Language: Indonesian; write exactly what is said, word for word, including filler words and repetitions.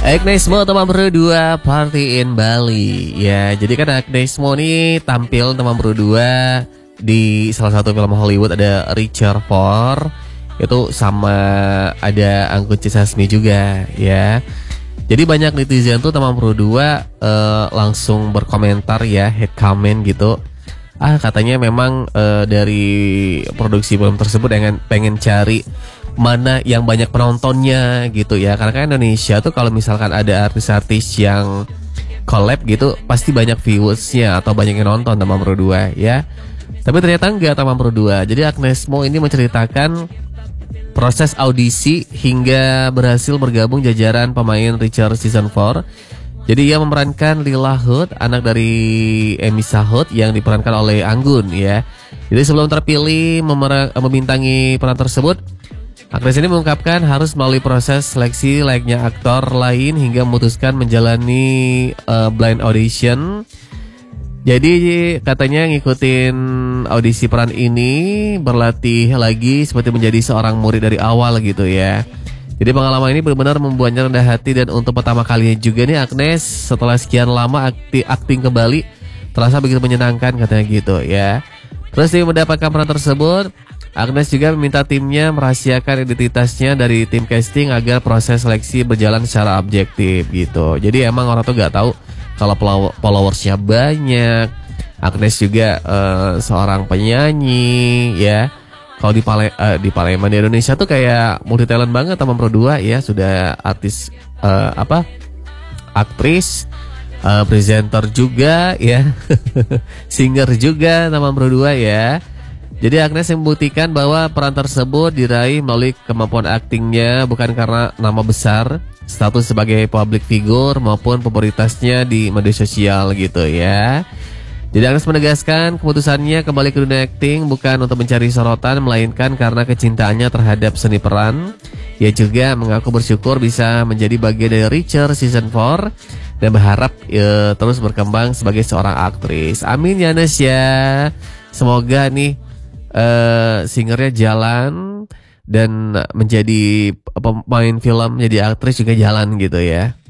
Agnes Mo teman berdua Party in Bali. Ya, jadi kan Agnes Mo ini tampil teman berdua di salah satu film Hollywood, ada Richard Four. Itu sama ada Anggun C. Sasmi juga ya. Jadi banyak netizen tuh teman berdua uh, langsung berkomentar ya, head comment gitu. Ah, katanya memang uh, dari produksi film tersebut pengen pengen cari mana yang banyak penontonnya gitu ya. Karena kan Indonesia tuh kalau misalkan ada artis-artis yang collab gitu pasti banyak viewersnya atau banyak yang nonton teman berdua ya. Tapi ternyata enggak teman berdua. Jadi Agnes Mo ini menceritakan proses audisi hingga berhasil bergabung jajaran pemain Richard Season four. Jadi ia memerankan Lila Hood, anak dari Emisa Hood yang diperankan oleh Anggun ya. Jadi sebelum terpilih memerang, membintangi peran tersebut, Agnes ini mengungkapkan harus melalui proses seleksi layaknya aktor lain hingga memutuskan menjalani uh, blind audition. Jadi katanya ngikutin audisi peran ini, berlatih lagi seperti menjadi seorang murid dari awal gitu ya. Jadi pengalaman ini benar-benar membuatnya rendah hati, dan untuk pertama kalinya juga nih Agnes setelah sekian lama akti, akting kembali terasa begitu menyenangkan katanya gitu ya. Terus dia mendapatkan peran tersebut, Agnes juga meminta timnya merahasiakan identitasnya dari tim casting agar proses seleksi berjalan secara objektif gitu. Jadi emang orang tuh gak tahu kalau followersnya banyak. Agnes juga uh, seorang penyanyi ya. Kalau di Pale uh, di Palembang di Indonesia tuh kayak multi talent banget teman berdua ya. Sudah artis uh, apa? Aktris, uh, presenter juga ya. Singer juga teman berdua ya. Jadi Agnes membuktikan bahwa peran tersebut diraih melalui kemampuan aktingnya, bukan karena nama besar, status sebagai public figure maupun popularitasnya di media sosial gitu ya. Jadi Agnes menegaskan keputusannya kembali ke dunia akting bukan untuk mencari sorotan, melainkan karena kecintaannya terhadap seni peran. Ia juga mengaku bersyukur bisa menjadi bagian dari Richard Season four dan berharap ya, terus berkembang sebagai seorang aktris. Amin ya Nes ya. Semoga nih uh, singernya jalan dan menjadi pemain film, jadi aktris juga jalan gitu ya.